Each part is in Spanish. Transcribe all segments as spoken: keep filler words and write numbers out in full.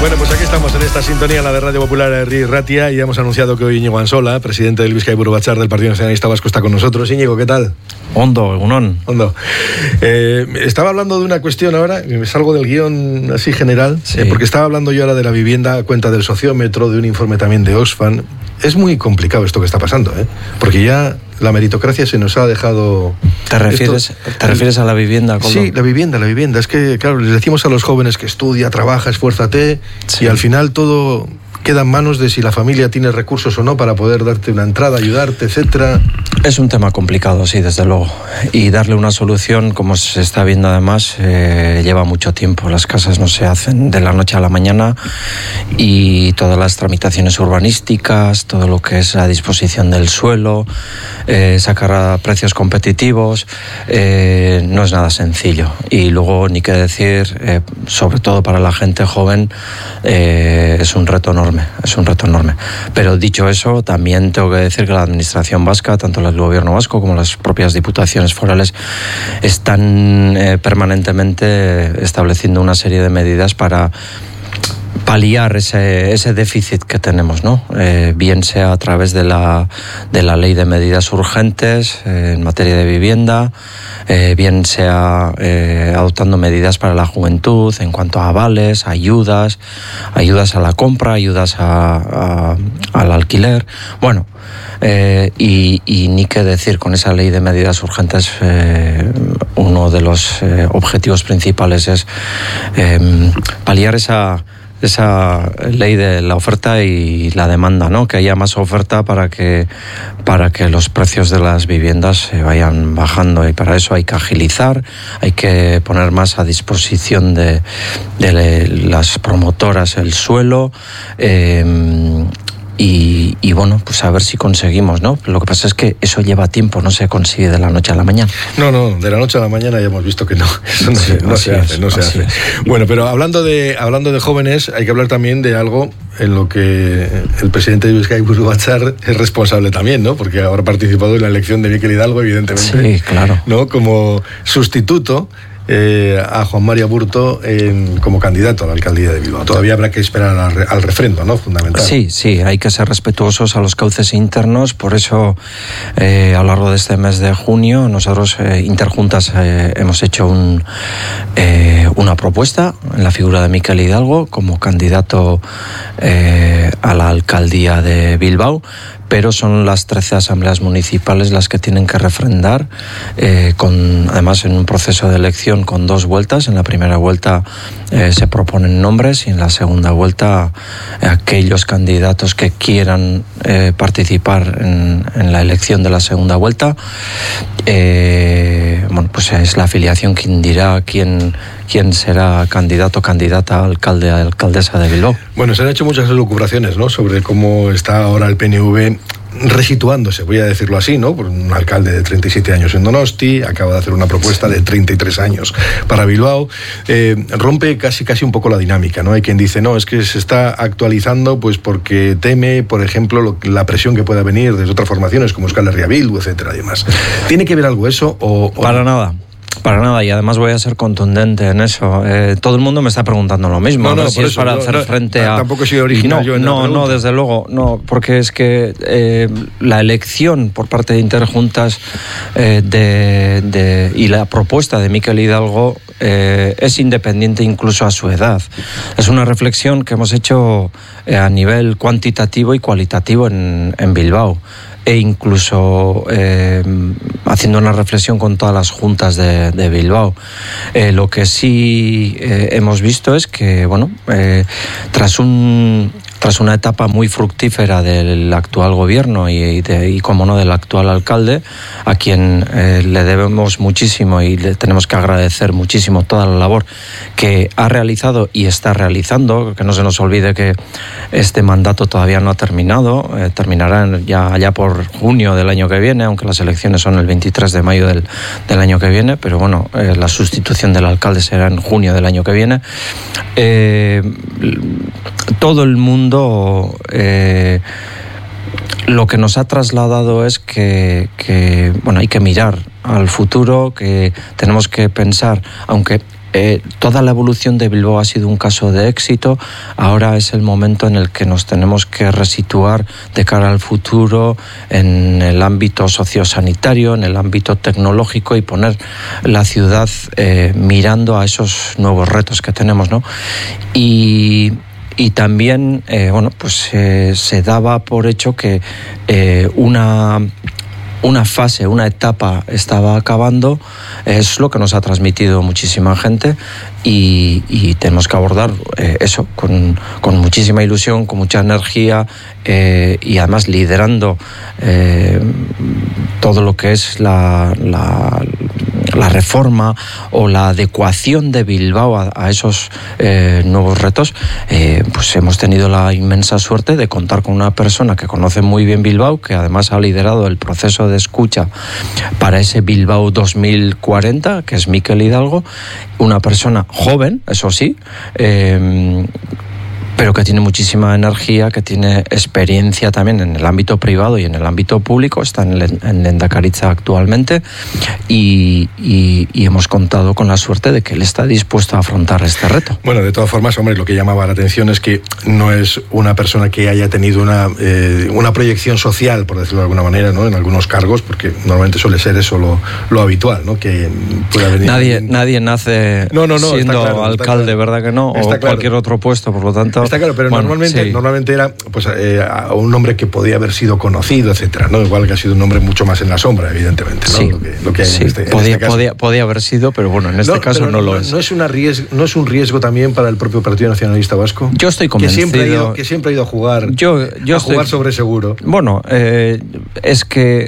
Bueno, pues aquí estamos en esta sintonía, la de Radio Popular Herri Ratia, y hemos anunciado que hoy Íñigo Ansola, presidente del Bizkaiburu Batzar del Partido Nacionalista Vasco, está con nosotros. Íñigo, ¿qué tal? Ondo, egunon. Ondo. Eh, estaba hablando de una cuestión ahora, me salgo del guión así general, sí. eh, porque estaba hablando yo ahora de la vivienda a cuenta del sociómetro, de un informe también de Oxfam. Es muy complicado esto que está pasando, ¿eh? Porque ya la meritocracia se nos ha dejado... ¿Te refieres, esto... ¿te refieres a la vivienda, Coldo? Sí, la vivienda, la vivienda. Es que, claro, les decimos a los jóvenes que estudia, trabaja, esfuérzate, sí. Y al final todo queda en manos de si la familia tiene recursos o no para poder darte una entrada, ayudarte, etcétera. Es un tema complicado, sí, desde luego. Y darle una solución, como se está viendo además, eh, lleva mucho tiempo. Las casas no se hacen de la noche a la mañana y todas las tramitaciones urbanísticas, todo lo que es la disposición del suelo, eh, sacar a precios competitivos, eh, no es nada sencillo. Y luego, ni qué decir, eh, sobre todo para la gente joven, eh, es un reto enorme. Es un reto enorme. Pero dicho eso, también tengo que decir que la administración vasca, tanto el gobierno vasco como las propias diputaciones forales, están eh, permanentemente estableciendo una serie de medidas para paliar ese, ese déficit que tenemos, ¿no? Eh, bien sea a través de la, de la ley de medidas urgentes eh, en materia de vivienda, eh, bien sea eh, adoptando medidas para la juventud en cuanto a avales, ayudas, ayudas a la compra, ayudas a, a, al alquiler. Bueno, eh, y, y ni qué decir, con esa ley de medidas urgentes, eh, uno de los eh, objetivos principales es eh, paliar esa esa ley de la oferta y la demanda, ¿no? Que haya más oferta para que para que los precios de las viviendas se vayan bajando, y para eso hay que agilizar, hay que poner más a disposición de, de las promotoras el suelo, eh, Y, y bueno, pues a ver si conseguimos, ¿no? Lo que pasa es que eso lleva tiempo, no se consigue de la noche a la mañana. No, no, de la noche a la mañana ya hemos visto que no, eso no, sí, se, no se hace, no se hace. Es. Bueno, pero hablando de hablando de jóvenes, hay que hablar también de algo en lo que el presidente de Bizkaiburu Batzar es responsable también, ¿no? Porque habrá participado en la elección de Mikel Hidalgo, evidentemente. Sí, claro. ¿No? Como sustituto Eh, a Juan Mari Aburto eh, como candidato a la alcaldía de Bilbao. Todavía habrá que esperar al, al refrendo, ¿no? Fundamental. Sí, sí, hay que ser respetuosos a los cauces internos. Por eso, eh, a lo largo de este mes de junio, nosotros, eh, Interjuntas, eh, hemos hecho un, eh, una propuesta en la figura de Mikel Hidalgo como candidato eh, a la alcaldía de Bilbao. Pero son las trece asambleas municipales las que tienen que refrendar, eh, con, además en un proceso de elección con dos vueltas. En la primera vuelta eh, se proponen nombres y en la segunda vuelta eh, aquellos candidatos que quieran eh, participar en, en la elección de la segunda vuelta, eh, bueno, pues es la afiliación quien dirá quién, quién será candidato o candidata a alcalde a alcaldesa de Bilbao. Bueno, se han hecho muchas elucubraciones, ¿no?, sobre cómo está ahora el P N V resituándose, voy a decirlo así, ¿no? Por un alcalde de treinta y siete años en Donosti, acaba de hacer una propuesta de treinta y tres años para Bilbao, eh, rompe casi casi un poco la dinámica, ¿no? Hay quien dice, no, es que se está actualizando pues porque teme, por ejemplo, lo, la presión que pueda venir desde otras formaciones como Euskal Herria Bildu, etcétera, y demás. ¿Tiene que ver algo eso o...? o... Para nada. Para nada, y además voy a ser contundente en eso. Eh, todo el mundo me está preguntando lo mismo. No, no, a ver si por es eso, para no, hacer no, frente no, a... Tampoco soy original no, yo en No, la pregunta. no, desde luego, no, porque es que eh, la elección por parte de Interjuntas eh, de, de, y la propuesta de Mikel Hidalgo eh, es independiente incluso a su edad. Es una reflexión que hemos hecho eh, a nivel cuantitativo y cualitativo en, en Bilbao. E incluso eh, haciendo una reflexión con todas las juntas de, de Bilbao. Eh, lo que sí eh, hemos visto es que, bueno, eh, tras un tras una etapa muy fructífera del actual gobierno y, de, y como no, del actual alcalde, a quien eh, le debemos muchísimo y le tenemos que agradecer muchísimo toda la labor que ha realizado y está realizando, que no se nos olvide que este mandato todavía no ha terminado, eh, terminará ya allá por junio del año que viene, aunque las elecciones son el veintitrés de mayo del, del año que viene, pero bueno, eh, la sustitución del alcalde será en junio del año que viene. Eh, todo el mundo eh, lo que nos ha trasladado es que, que bueno, hay que mirar al futuro, que tenemos que pensar, aunque eh, toda la evolución de Bilbao ha sido un caso de éxito. Ahora es el momento en el que nos tenemos que resituar de cara al futuro en el ámbito sociosanitario, en el ámbito tecnológico, y poner la ciudad eh, mirando a esos nuevos retos que tenemos, ¿no? Y Y también, eh, bueno, pues eh, se daba por hecho que eh, una, una fase, una etapa estaba acabando. Es lo que nos ha transmitido muchísima gente, y, y tenemos que abordar eh, eso con, con muchísima ilusión, con mucha energía, eh, y además liderando eh, todo lo que es la, la, la reforma o la adecuación de Bilbao a, a esos eh, nuevos retos. Eh, pues hemos tenido la inmensa suerte de contar con una persona que conoce muy bien Bilbao, que además ha liderado el proceso de escucha para ese Bilbao dos mil cuarenta, que es Mikel Hidalgo, una persona joven, eso sí, eh, pero que tiene muchísima energía, que tiene experiencia también en el ámbito privado y en el ámbito público. Está en, en Lehendakaritza actualmente, y, y, y hemos contado con la suerte de que él está dispuesto a afrontar este reto. Bueno, de todas formas, hombre, lo que llamaba la atención es que no es una persona que haya tenido una, eh, una proyección social, por decirlo de alguna manera, ¿no?, en algunos cargos, porque normalmente suele ser eso lo, lo habitual, ¿no?, que pueda venir... Nadie, nadie nace no, no, no, siendo claro, alcalde, claro. ¿verdad que no? Está o claro. Cualquier otro puesto, por lo tanto... Está claro, pero bueno, normalmente, sí. normalmente era pues eh, un nombre que podía haber sido conocido, etcétera, ¿no? Igual que ha sido un nombre mucho más en la sombra, evidentemente, ¿no? Sí, lo que, lo que hay sí. en este, en podía, este caso. podía, podía haber sido, pero bueno, en este no, caso no, no lo no, es. ¿No es, una riesgo, ¿No es un riesgo también para el propio Partido Nacionalista Vasco? Yo estoy convencido... Que siempre ha ido, que siempre ha ido a jugar, yo, yo a estoy, jugar sobre seguro. Bueno, eh, es que...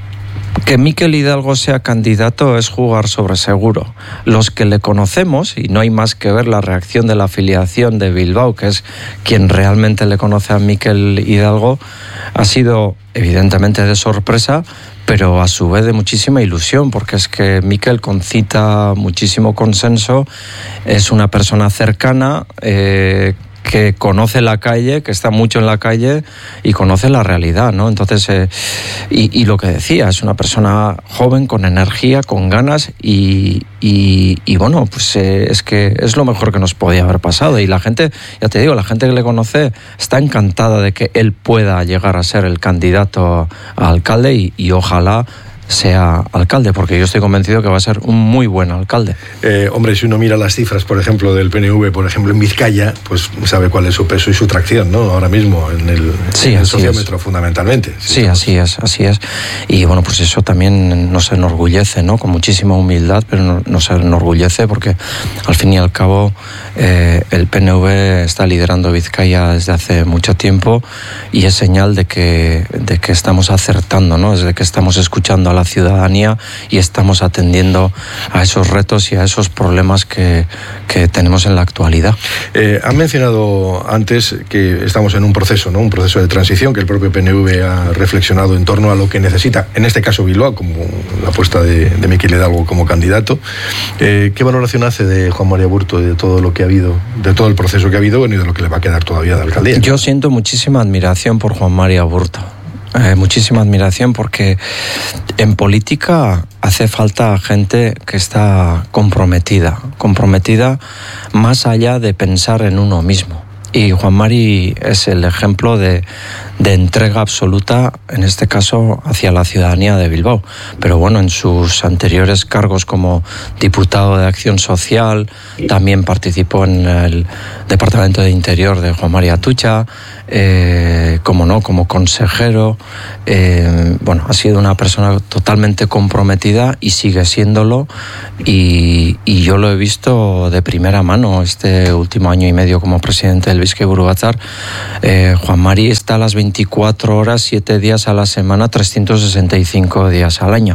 Que Mikel Hidalgo sea candidato es jugar sobre seguro. Los que le conocemos, y no hay más que ver la reacción de la afiliación de Bilbao, que es quien realmente le conoce a Mikel Hidalgo, ha sido evidentemente de sorpresa, pero a su vez de muchísima ilusión, porque es que Mikel concita muchísimo consenso, es una persona cercana, eh, que conoce la calle, que está mucho en la calle y conoce la realidad, ¿no? Entonces, eh, y, y lo que decía, es una persona joven, con energía, con ganas, y, y, y bueno, pues eh, es que es lo mejor que nos podía haber pasado. Y la gente, ya te digo, la gente que le conoce está encantada de que él pueda llegar a ser el candidato a alcalde, y, y ojalá sea alcalde, porque yo estoy convencido que va a ser un muy buen alcalde. Eh, hombre, si uno mira las cifras, por ejemplo, del P N V, por ejemplo, en Vizcaya, pues sabe cuál es su peso y su tracción, ¿no? Ahora mismo, en el, sí, en el sociómetro, es. fundamentalmente. Sí, sí así es, así es. Y bueno, pues eso también nos enorgullece, ¿no? Con muchísima humildad, pero nos enorgullece porque, al fin y al cabo, eh, el P N V está liderando Vizcaya desde hace mucho tiempo, y es señal de que, de que estamos acertando, ¿no? Desde que estamos escuchando a la ciudadanía y estamos atendiendo a esos retos y a esos problemas que, que tenemos en la actualidad. Eh, han mencionado antes que estamos en un proceso, ¿no? Un proceso de transición, que el propio P N V ha reflexionado en torno a lo que necesita, en este caso Bilbao, como la apuesta de, de Mikel Hidalgo como candidato. Eh, ¿Qué valoración hace de Juan Mari Aburto, de todo lo que ha habido, de todo el proceso que ha habido, bueno, y de lo que le va a quedar todavía de alcaldía? Yo siento muchísima admiración por Juan Mari Aburto. Eh, muchísima admiración, porque en política hace falta gente que está comprometida, comprometida más allá de pensar en uno mismo. Y Juan Mari es el ejemplo de, de entrega absoluta, en este caso, hacia la ciudadanía de Bilbao. Pero bueno, en sus anteriores cargos como diputado de Acción Social, también participó en el Departamento de Interior de Juan Mari Atutxa, eh, como no, como consejero. Eh, bueno, ha sido una persona totalmente comprometida y sigue siéndolo, y, y yo lo he visto de primera mano este último año y medio como presidente del Bizkaiburu Batzar. eh, Juan Mari está a las veinticuatro horas, siete días a la semana, trescientos sesenta y cinco días al año.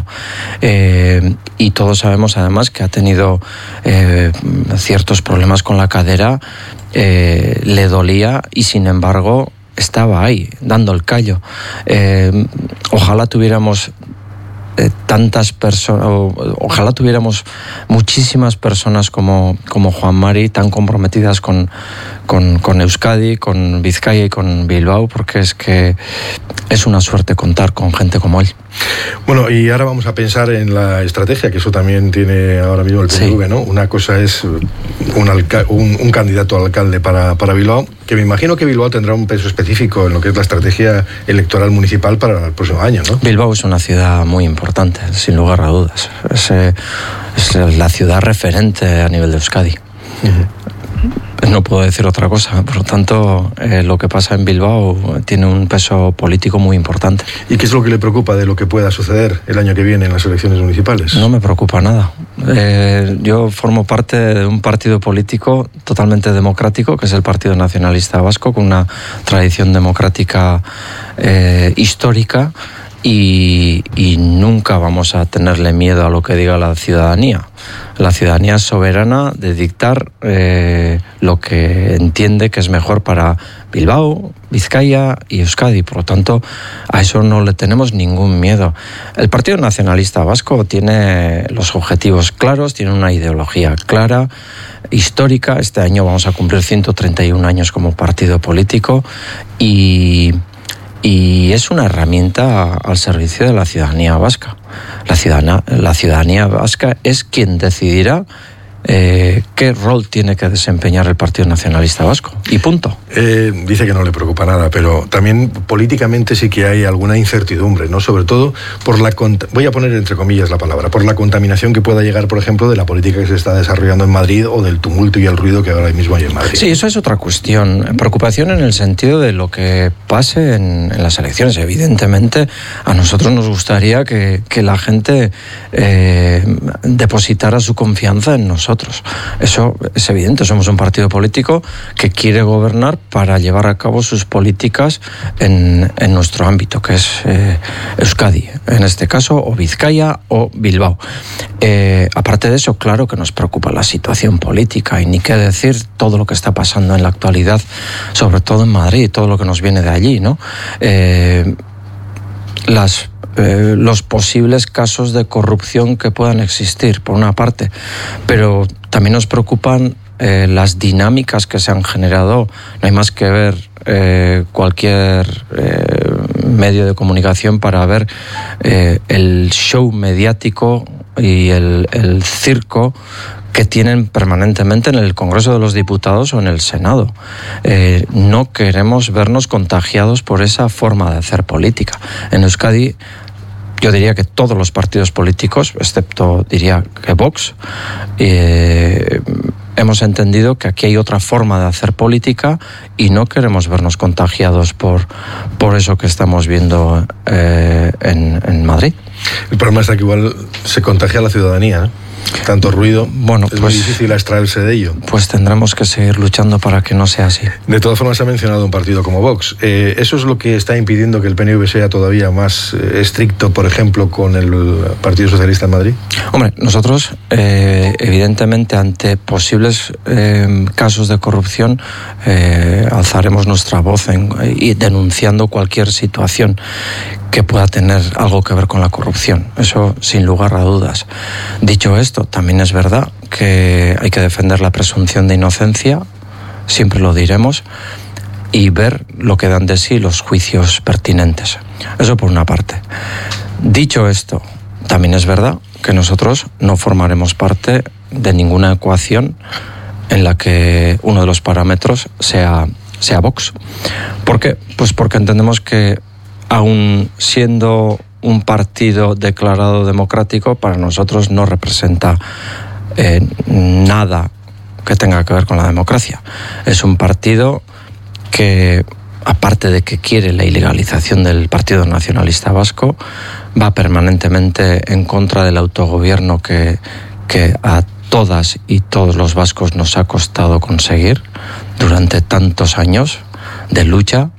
Eh, y todos sabemos además que ha tenido eh, ciertos problemas con la cadera, eh, le dolía, y sin embargo estaba ahí, dando el callo. Eh, ojalá tuviéramos eh, tantas personas, ojalá tuviéramos muchísimas personas como, como Juan Mari, tan comprometidas con, con, con Euskadi, con Vizcaya y con Bilbao, porque es que es una suerte contar con gente como él. Bueno, y ahora vamos a pensar en la estrategia, que eso también tiene ahora mismo el P N V, sí. ¿no? Una cosa es un, alca- un, un candidato a alcalde para, para Bilbao, que me imagino que Bilbao tendrá un peso específico en lo que es la estrategia electoral municipal para el próximo año, ¿no? Bilbao es una ciudad muy importante, sin lugar a dudas. Es, eh, es la ciudad referente a nivel de Euskadi. Uh-huh. No puedo decir otra cosa. Por lo tanto, eh, lo que pasa en Bilbao tiene un peso político muy importante. ¿Y qué es lo que le preocupa de lo que pueda suceder el año que viene en las elecciones municipales? No me preocupa nada. Eh, yo formo parte de un partido político totalmente democrático, que es el Partido Nacionalista Vasco, con una tradición democrática eh, histórica. Y, y nunca vamos a tenerle miedo a lo que diga la ciudadanía. La ciudadanía es soberana de dictar eh, lo que entiende que es mejor para Bilbao, Vizcaya y Euskadi. Por lo tanto, a eso no le tenemos ningún miedo. El Partido Nacionalista Vasco tiene los objetivos claros, tiene una ideología clara, histórica. Este año vamos a cumplir ciento treinta y un años como partido político y... y es una herramienta al servicio de la ciudadanía vasca. La ciudadanía, la ciudadanía vasca es quien decidirá eh, qué rol tiene que desempeñar el Partido Nacionalista Vasco. Y punto. Eh, dice que no le preocupa nada, pero también políticamente sí que hay alguna incertidumbre, ¿no? Sobre todo por la... Voy a poner entre comillas la palabra, por la contaminación que pueda llegar, por ejemplo, de la política que se está desarrollando en Madrid o del tumulto y el ruido que ahora mismo hay en Madrid. Sí, eso es otra cuestión. Preocupación en el sentido de lo que pase en, en las elecciones. Evidentemente, a nosotros nos gustaría que, que la gente eh, depositara su confianza en nosotros. Eso es evidente. Somos un partido político que quiere gobernar para llevar a cabo sus políticas en, en nuestro ámbito, que es eh, Euskadi, en este caso, o Vizcaya o Bilbao. Eh, aparte de eso, claro que nos preocupa la situación política y ni qué decir todo lo que está pasando en la actualidad, sobre todo en Madrid, todo lo que nos viene de allí, ¿no? Eh, las Eh, los posibles casos de corrupción que puedan existir, por una parte, pero también nos preocupan eh, las dinámicas que se han generado. No hay más que ver eh, cualquier eh, medio de comunicación para ver eh, el show mediático y el, el circo que tienen permanentemente en el Congreso de los Diputados o en el Senado. Eh, no queremos vernos contagiados por esa forma de hacer política. En Euskadi, yo diría que todos los partidos políticos, excepto diría que Vox, eh, hemos entendido que aquí hay otra forma de hacer política y no queremos vernos contagiados por, por eso que estamos viendo eh, en, en Madrid. El problema es que igual se contagia a la ciudadanía, ¿eh? Tanto ruido, bueno, es pues, muy difícil extraerse de ello. Pues tendremos que seguir luchando para que no sea así. De todas formas, se ha mencionado un partido como Vox. Eh, ¿Eso es lo que está impidiendo que el P N V sea todavía más eh, estricto, por ejemplo, con el Partido Socialista en Madrid? Hombre, nosotros, eh, evidentemente, ante posibles eh, casos de corrupción, eh, alzaremos nuestra voz en, y denunciando cualquier situación que pueda tener algo que ver con la corrupción. Eso sin lugar a dudas. Dicho esto, también es verdad que hay que defender la presunción de inocencia, siempre lo diremos, y ver lo que dan de sí los juicios pertinentes. Eso por una parte. Dicho esto, también es verdad que nosotros no formaremos parte de ninguna ecuación en la que uno de los parámetros sea, sea Vox. ¿Por qué? Pues porque entendemos que aun siendo un partido declarado democrático, para nosotros no representa eh, nada que tenga que ver con la democracia. Es un partido que, aparte de que quiere la ilegalización del Partido Nacionalista Vasco, va permanentemente en contra del autogobierno que, que a todas y todos los vascos nos ha costado conseguir durante tantos años de lucha.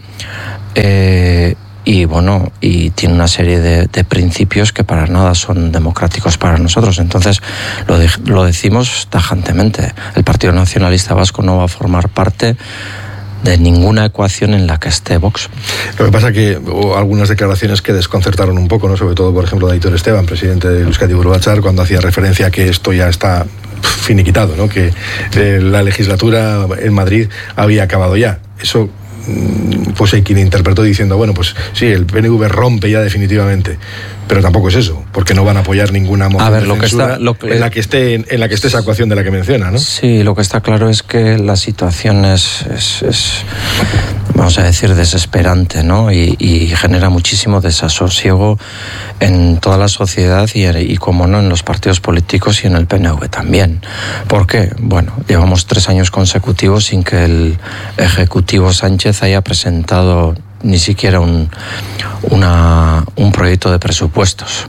Eh, Y bueno, y tiene una serie de, de principios que para nada son democráticos para nosotros. Entonces, lo, de, lo decimos tajantemente. El Partido Nacionalista Vasco no va a formar parte de ninguna ecuación en la que esté Vox. Lo que pasa que hubo algunas declaraciones que desconcertaron un poco, ¿no? Sobre todo, por ejemplo, de Aitor Esteban, presidente de Euskadi Buru Batzar, cuando hacía referencia a que esto ya está finiquitado, ¿no? Que eh, la legislatura en Madrid había acabado ya. Eso, pues hay quien interpretó diciendo, bueno, pues sí, el P N V rompe ya definitivamente. pero tampoco es eso, porque no van a apoyar ninguna moción a ver, de lo que censura está, lo que, en la que esté en la que esté esa ecuación de la que menciona, ¿no? Sí, lo que está claro es que la situación es, es, es vamos a decir, desesperante, ¿no? Y, y genera muchísimo desasosiego en toda la sociedad y, y, como no, en los partidos políticos y en el P N V también. ¿Por qué? Bueno, llevamos tres años consecutivos sin que el Ejecutivo Sánchez haya presentado ni siquiera un, una, un proyecto de presupuestos.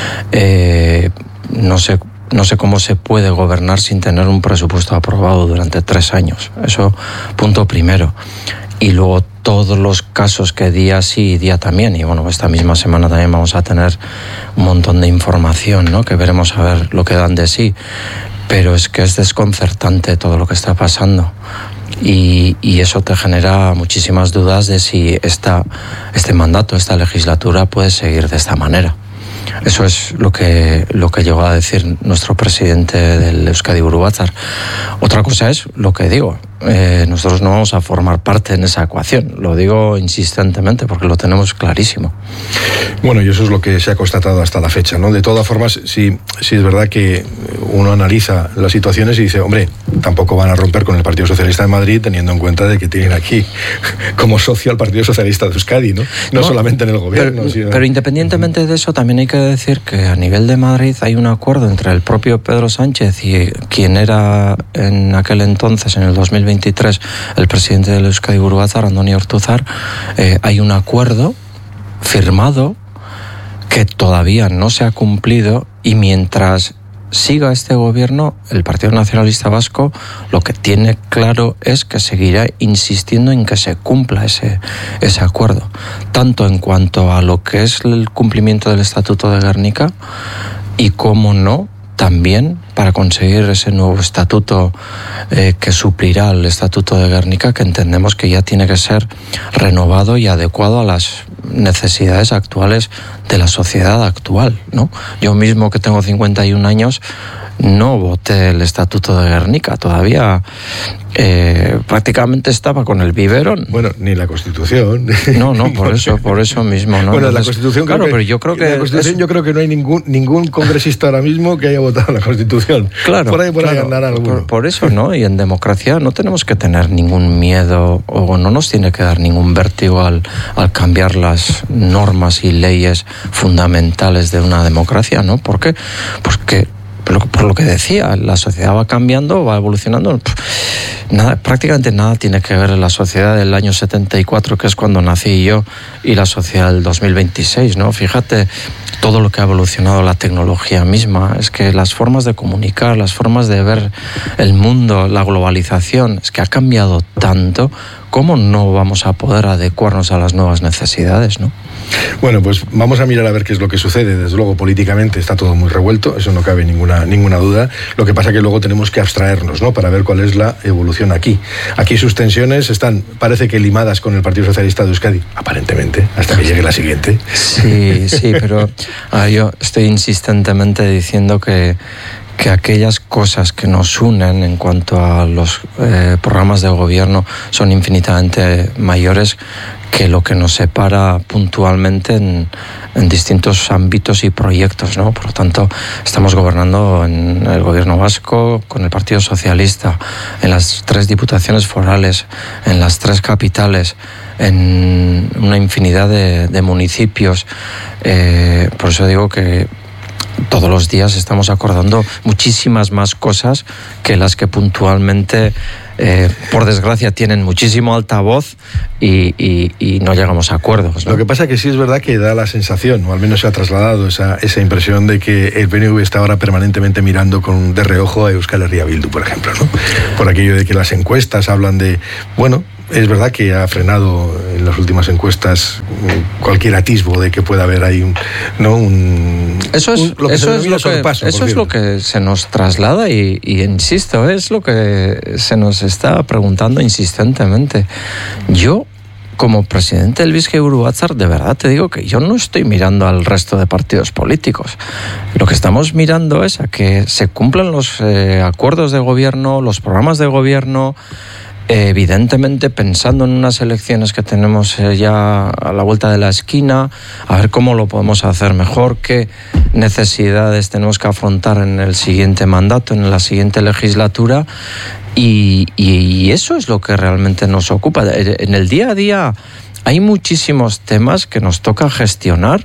Eh, no sé, no sé cómo se puede gobernar sin tener un presupuesto aprobado durante tres años. Eso, punto primero. Y luego todos los casos que día sí y día también, y bueno, esta misma semana también vamos a tener un montón de información, ¿no? Que veremos a ver lo que dan de sí. Pero es que es desconcertante todo lo que está pasando. Y, y eso te genera muchísimas dudas de si esta, este mandato, esta legislatura puede seguir de esta manera. Eso es lo que, lo que llegó a decir nuestro presidente del Euskadi Buru Batzar. Otra cosa es lo que digo. Eh, nosotros no vamos a formar parte en esa ecuación. Lo digo insistentemente porque lo tenemos clarísimo. Bueno, y eso es lo que se ha constatado hasta la fecha, ¿no? De todas formas, sí, sí es verdad que uno analiza las situaciones y dice, hombre, tampoco van a romper con el Partido Socialista de Madrid teniendo en cuenta de que tienen aquí como socio al Partido Socialista de Euskadi, ¿no? No, no solamente en el gobierno. Pero, sino... pero independientemente de eso, también hay que decir que a nivel de Madrid hay un acuerdo entre el propio Pedro Sánchez y quien era en aquel entonces, en el dos mil veintitrés, el presidente del Euskadi Buru Batzar, Andoni Ortuzar. Eh, hay un acuerdo firmado que todavía no se ha cumplido, y mientras siga este gobierno, el Partido Nacionalista Vasco lo que tiene claro es que seguirá insistiendo en que se cumpla ese, ese acuerdo, tanto en cuanto a lo que es el cumplimiento del Estatuto de Gernika y, cómo no, también para conseguir ese nuevo estatuto eh, que suplirá al Estatuto de Gernika, que entendemos que ya tiene que ser renovado y adecuado a las necesidades actuales de la sociedad actual, ¿no? Yo mismo, que tengo cincuenta y un años, no voté el Estatuto de Gernika, todavía eh, prácticamente estaba con el biberón. Bueno, ni la Constitución. No, no, por eso, por eso mismo, ¿no? Bueno, Entonces, la Constitución, claro, creo que, pero yo creo que la Constitución, es... yo creo que no hay ningún ningún congresista ahora mismo que haya votado la Constitución. Claro, por ahí, por claro, ahí andará alguno. Por, por eso, ¿no? Y en democracia no tenemos que tener ningún miedo, o no nos tiene que dar ningún vértigo al, al cambiar las normas y leyes fundamentales de una democracia, ¿no? ¿Por qué? Porque por lo que decía, la sociedad va cambiando, va evolucionando. Nada, prácticamente nada tiene que ver la sociedad del año setenta y cuatro, que es cuando nací yo, y la sociedad del dos mil veintiséis, ¿no? Fíjate todo lo que ha evolucionado la tecnología misma. Es que las formas de comunicar, las formas de ver el mundo, la globalización, es que ha cambiado tanto. ¿Cómo no vamos a poder adecuarnos a las nuevas necesidades, no? Bueno, pues vamos a mirar a ver qué es lo que sucede. Desde luego, políticamente está todo muy revuelto, eso no cabe ninguna, ninguna duda. Lo que pasa es que luego tenemos que abstraernos, ¿no?, para ver cuál es la evolución aquí. Aquí sus tensiones están, parece que limadas con el Partido Socialista de Euskadi, aparentemente, hasta que llegue la siguiente. Sí, sí, pero ah, yo estoy insistentemente diciendo que que aquellas cosas que nos unen en cuanto a los eh, programas de gobierno son infinitamente mayores que lo que nos separa puntualmente en, en distintos ámbitos y proyectos, ¿no? Por lo tanto, estamos gobernando en el gobierno vasco con el Partido Socialista, en las tres diputaciones forales, en las tres capitales, en una infinidad de, de municipios. Eh, por eso digo que todos los días estamos acordando muchísimas más cosas que las que puntualmente, eh, por desgracia, tienen muchísimo altavoz y, y, y no llegamos a acuerdos, ¿no? Lo que pasa es que sí es verdad que da la sensación, o al menos se ha trasladado esa, esa impresión de que el P N V está ahora permanentemente mirando con de reojo a Euskal Herria Bildu, por ejemplo, ¿no? Por aquello de que las encuestas hablan de, bueno, es verdad que ha frenado en las últimas encuestas cualquier atisbo de que pueda haber ahí un, ¿no? un, eso es, un, lo que eso se es, lo, que, paso, eso es lo que se nos traslada y, y insisto, es lo que se nos está preguntando insistentemente. Yo, como presidente del Bizkaia Buru Batzar, de verdad te digo que yo no estoy mirando al resto de partidos políticos. Lo que estamos mirando es a que se cumplan los eh, acuerdos de gobierno, los programas de gobierno, evidentemente pensando en unas elecciones que tenemos ya a la vuelta de la esquina, a ver cómo lo podemos hacer mejor, qué necesidades tenemos que afrontar en el siguiente mandato, en la siguiente legislatura, y, y, y eso es lo que realmente nos ocupa. En el día a día hay muchísimos temas que nos toca gestionar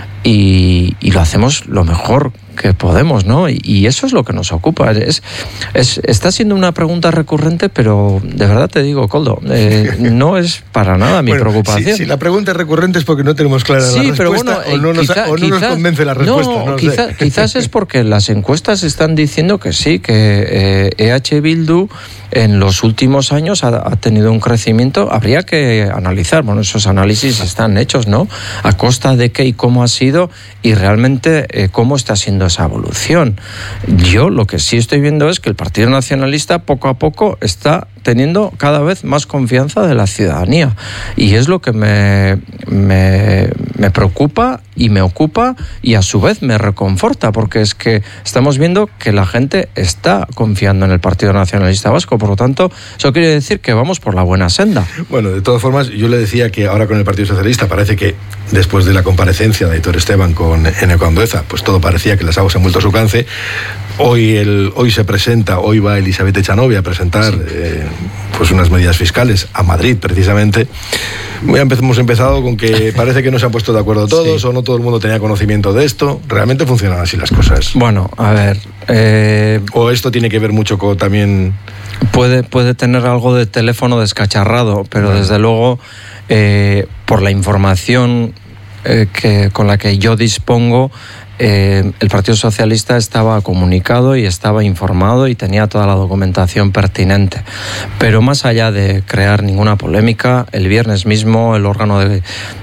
y, y lo hacemos lo mejor que podemos, ¿no? Y, y eso es lo que nos ocupa. Es, es, está siendo una pregunta recurrente, pero de verdad te digo, Koldo, eh, no es para nada mi bueno, preocupación. Si, si la pregunta es recurrente es porque no tenemos clara sí, la respuesta, pero bueno, o no, nos, quizá, o no quizás, nos convence la respuesta. No, no quizá, sé. Quizás es porque las encuestas están diciendo que sí, que eh, E H Bildu en los últimos años ha, ha tenido un crecimiento. Habría que analizar, bueno, esos análisis están hechos, ¿no? A costa de qué y cómo ha sido y realmente eh, cómo está siendo esa evolución. Yo lo que sí estoy viendo es que el Partido Nacionalista poco a poco está teniendo cada vez más confianza de la ciudadanía y es lo que me, me, me preocupa y me ocupa y a su vez me reconforta, porque es que estamos viendo que la gente está confiando en el Partido Nacionalista Vasco, por lo tanto eso quiere decir que vamos por la buena senda. Bueno, de todas formas, yo le decía que ahora con el Partido Socialista parece que después de la comparecencia de Aitor Esteban con Eneko Andueza, pues todo parecía que las aguas han vuelto a su cauce. Hoy, el, hoy se presenta, hoy va Elizabeth Echanove a presentar sí. eh, pues unas medidas fiscales a Madrid, precisamente. Ya hemos empezado con que parece que no se han puesto de acuerdo todos, sí. o no todo el mundo tenía conocimiento de esto. ¿Realmente funcionan así las cosas? Bueno, a ver... Eh... ¿O esto tiene que ver mucho con también...? Puede, puede tener algo de teléfono descacharrado, pero bueno. desde luego, eh, por la información eh, que, con la que yo dispongo, Eh, el Partido Socialista estaba comunicado y estaba informado y tenía toda la documentación pertinente. Pero más allá de crear ninguna polémica, el viernes mismo el órgano de,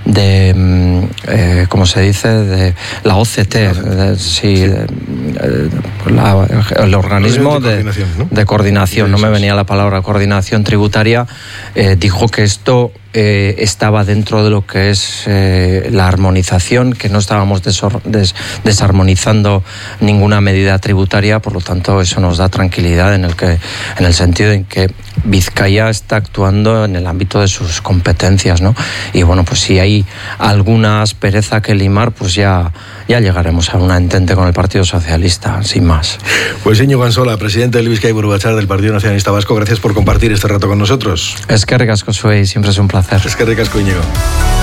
de eh, ¿cómo se dice? De la O C T, de, sí, de, la, el organismo de, de coordinación, ¿no? De coordinación, no me venía la palabra coordinación tributaria, eh, dijo que esto Eh, estaba dentro de lo que es eh, la armonización, que no estábamos desor- des- desarmonizando ninguna medida tributaria, por lo tanto eso nos da tranquilidad en el que, en el sentido en que Vizcaya está actuando en el ámbito de sus competencias, ¿no? Y bueno, pues si hay alguna aspereza que limar, pues ya, ya llegaremos a un entente con el Partido Socialista, sin más. Pues Íñigo Ansola, presidente del Bizkaia Buru Batzar del Partido Nacionalista Vasco, gracias por compartir este rato con nosotros. Es que ricasco, Suey, siempre es un placer. Es que ricasco, Íñigo.